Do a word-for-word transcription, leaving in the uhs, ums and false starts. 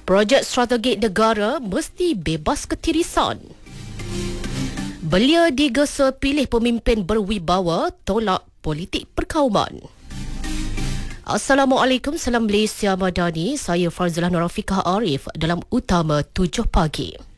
Projek strategi negara mesti bebas ketirisan. Belia digesa pilih pemimpin berwibawa, tolak politik perkauman. Assalamualaikum, salam Malaysia Madani. Saya Farzilah Nurafiqah Arif dalam Utama tujuh pagi.